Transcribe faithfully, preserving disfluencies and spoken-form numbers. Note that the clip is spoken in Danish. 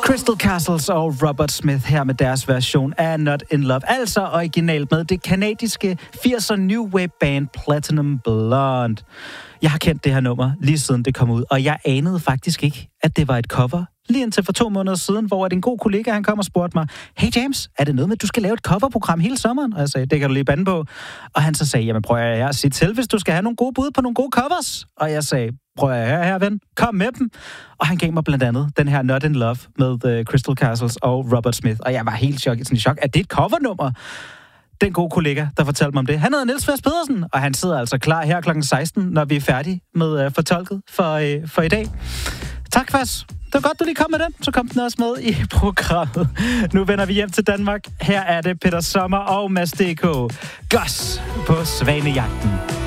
Crystal Castles og Robert Smith her med deres version af Not In Love. Altså originalt med det kanadiske firser New Wave band Platinum Blonde. Jeg har kendt det her nummer lige siden det kom ud, og jeg anede faktisk ikke, at det var et cover. Lige indtil for to måneder siden, hvor en god kollega, han kom og spurgte mig, hey James, er det noget med, at du skal lave et coverprogram hele sommeren? Og jeg sagde, det kan du lige bande på. Og han så sagde, jamen prøv at høre, sig til, hvis du skal have nogle gode bud på nogle gode covers. Og jeg sagde, prøv at høre her, ven, kom med dem. Og han gav mig blandt andet den her Not In Love med uh, Crystal Castles og Robert Smith. Og jeg var helt chok, sådan i chok. Er det et covernummer? Den gode kollega, der fortalte mig om det, han hedder Niels Færs Pedersen, og han sidder altså klar her klokken seksten, når vi er færdige med uh, fortolket for, uh, for i dag. Tak, Fas. Det var godt, du lige kom med den. Så kom den også med i programmet. Nu vender vi hjem til Danmark. Her er det Peter Sommer og Mads D K. Goss på Svanejagten.